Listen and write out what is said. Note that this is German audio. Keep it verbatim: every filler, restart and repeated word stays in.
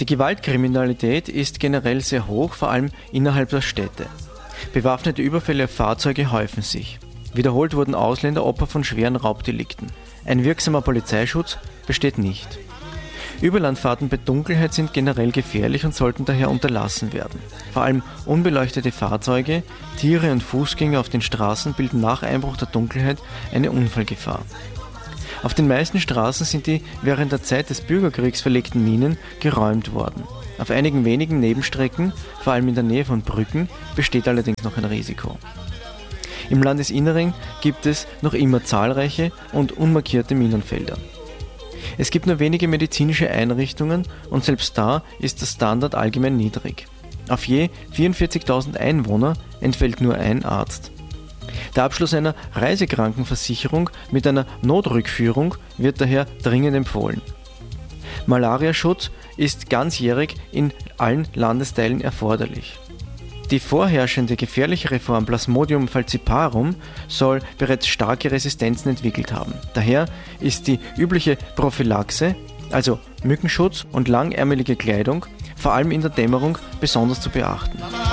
Die Gewaltkriminalität ist generell sehr hoch, vor allem innerhalb der Städte. Bewaffnete Überfälle auf Fahrzeuge häufen sich. Wiederholt wurden Ausländer Opfer von schweren Raubdelikten. Ein wirksamer Polizeischutz besteht nicht. Überlandfahrten bei Dunkelheit sind generell gefährlich und sollten daher unterlassen werden. Vor allem unbeleuchtete Fahrzeuge, Tiere und Fußgänger auf den Straßen bilden nach Einbruch der Dunkelheit eine Unfallgefahr. Auf den meisten Straßen sind die während der Zeit des Bürgerkriegs verlegten Minen geräumt worden. Auf einigen wenigen Nebenstrecken, vor allem in der Nähe von Brücken, besteht allerdings noch ein Risiko. Im Landesinneren gibt es noch immer zahlreiche und unmarkierte Minenfelder. Es gibt nur wenige medizinische Einrichtungen und selbst da ist der Standard allgemein niedrig. Auf je vierundvierzigtausend Einwohner entfällt nur ein Arzt. Der Abschluss einer Reisekrankenversicherung mit einer Notrückführung wird daher dringend empfohlen. Malariaschutz ist ganzjährig in allen Landesteilen erforderlich. Die vorherrschende gefährliche Form Plasmodium falciparum soll bereits starke Resistenzen entwickelt haben. Daher ist die übliche Prophylaxe, also Mückenschutz und langärmelige Kleidung, vor allem in der Dämmerung besonders zu beachten.